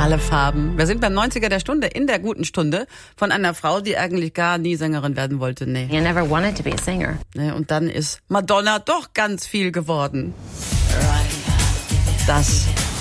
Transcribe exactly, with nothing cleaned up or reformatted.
Alle Farben. Wir sind beim neunziger der Stunde, in der guten Stunde, von einer Frau, die eigentlich gar nie Sängerin werden wollte. Nee. I never wanted to be a singer. Nee, und dann ist Madonna doch ganz viel geworden. Das